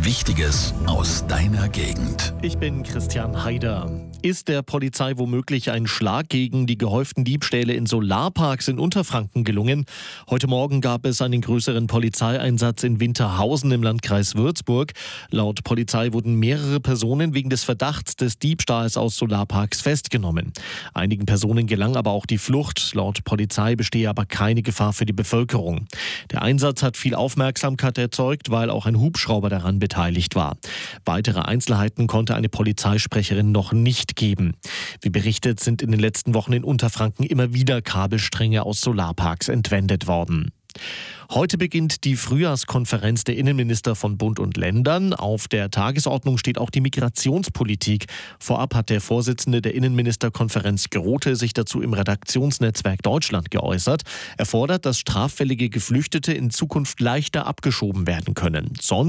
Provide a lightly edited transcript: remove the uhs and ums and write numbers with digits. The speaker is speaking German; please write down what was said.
Wichtiges aus deiner Gegend. Ich bin Christian Haider. Ist der Polizei womöglich ein Schlag gegen die gehäuften Diebstähle in Solarparks in Unterfranken gelungen? Heute Morgen gab es einen größeren Polizeieinsatz in Winterhausen im Landkreis Würzburg. Laut Polizei wurden mehrere Personen wegen des Verdachts des Diebstahls aus Solarparks festgenommen. Einigen Personen gelang aber auch die Flucht. Laut Polizei bestehe aber keine Gefahr für die Bevölkerung. Der Einsatz hat viel Aufmerksamkeit erzeugt, weil auch ein Hubschrauber daran beteiligt war. Weitere Einzelheiten konnte eine Polizeisprecherin noch nicht geben. Wie berichtet, sind in den letzten Wochen in Unterfranken immer wieder Kabelstränge aus Solarparks entwendet worden. Heute beginnt die Frühjahrskonferenz der Innenminister von Bund und Ländern. Auf der Tagesordnung steht auch die Migrationspolitik. Vorab hat der Vorsitzende der Innenministerkonferenz Grote sich dazu im Redaktionsnetzwerk Deutschland geäußert. Er fordert, dass straffällige Geflüchtete in Zukunft leichter abgeschoben werden können.